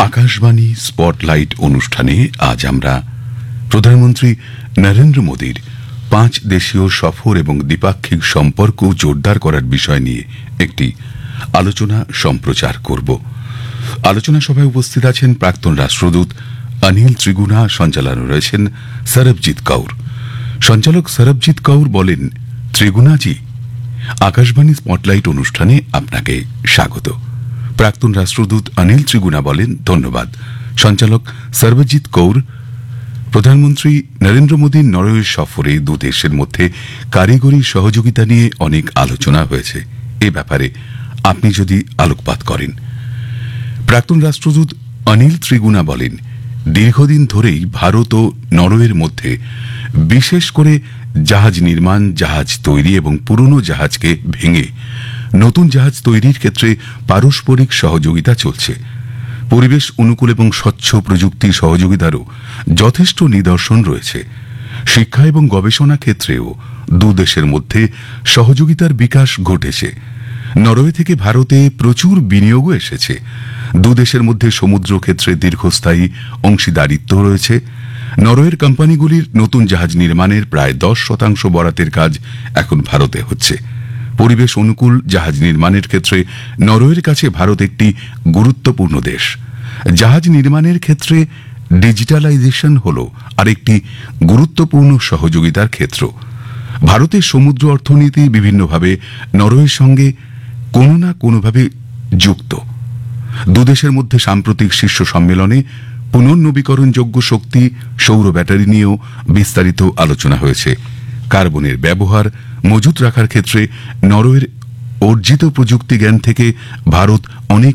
Akashvani spotlight অনুষ্ঠানে আজ আমরা প্রধানমন্ত্রী নরেন্দ্র মোদীর 5 দেশীয় সফর এবং দ্বিপাক্ষিক সম্পর্ক জোরদার করার বিষয় নিয়ে একটি আলোচনা সম্প্রচার করব। আলোচনা সভায় উপস্থিত আছেন প্রাক্তন রাষ্ট্রদূত অনিল ত্রিগুণা, সঞ্চালনে রয়েছেন সরবজিৎ কৌর। সঞ্চালক সরবজিৎ কৌর বলেন, ত্রিগুণাজি, আকাশবাণী স্পটলাইট অনুষ্ঠানে আপনাকে স্বাগত। প্রাক্তন রাষ্ট্রদূত অনিল ত্রিগুণা বলেন, ধন্যবাদ। সঞ্চালক সরবজিৎ কৌর, প্রধানমন্ত্রী নরেন্দ্র মোদীর নরওয়ে সফরে দু দেশের মধ্যে কারিগরি সহযোগিতা নিয়ে অনেক আলোচনা হয়েছে। এ ব্যাপারে আপনি যদি আলোকপাত করেন। প্রাক্তন রাষ্ট্রদূত অনিল ত্রিগুণা বলেন, দীর্ঘদিন ধরেই ভারত ও নরওয়ের মধ্যে বিশেষ করে জাহাজ নির্মাণ, জাহাজ তৈরি এবং পুরনো জাহাজকে ভেঙে নতুন জাহাজ তৈরির ক্ষেত্রে পারস্পরিক সহযোগিতা চলছে। পরিবেশ অনুকূল এবং স্বচ্ছ প্রযুক্তি সহযোগিতারও যথেষ্ট নিদর্শন রয়েছে। শিক্ষা এবং গবেষণা ক্ষেত্রেও দু দেশের মধ্যে সহযোগিতার বিকাশ ঘটেছে। নরওয়ে থেকে ভারতে প্রচুর বিনিয়োগও এসেছে। দু দেশের মধ্যে সমুদ্র ক্ষেত্রে দীর্ঘস্থায়ী অংশীদারিত্ব রয়েছে। নরওয়ের কোম্পানিগুলির নতুন জাহাজ নির্মাণের প্রায় 10% বরাতের কাজ এখন ভারতে হচ্ছে। পরিবেশ অনুকূল জাহাজ নির্মাণের ক্ষেত্রে নরওয়ের কাছে ভারত একটি গুরুত্বপূর্ণ দেশ। জাহাজ নির্মাণের ক্ষেত্রে ডিজিটালাইজেশন হল আরেকটি গুরুত্বপূর্ণ সহযোগিতার ক্ষেত্র। ভারতের সমুদ্র অর্থনীতি বিভিন্নভাবে নরওয়ের সঙ্গে কোনো না কোনোভাবে যুক্ত। দুদেশের মধ্যে সাম্প্রতিক শীর্ষ সম্মেলনে পুনর্নবীকরণযোগ্য শক্তি, সৌর ব্যাটারি নিয়েও বিস্তারিত আলোচনা হয়েছে। কার্বনের ব্যবহার মজুত রাখার ক্ষেত্রে নরওয়ের অর্জিত প্রযুক্তি জ্ঞান থেকে ভারত অনেক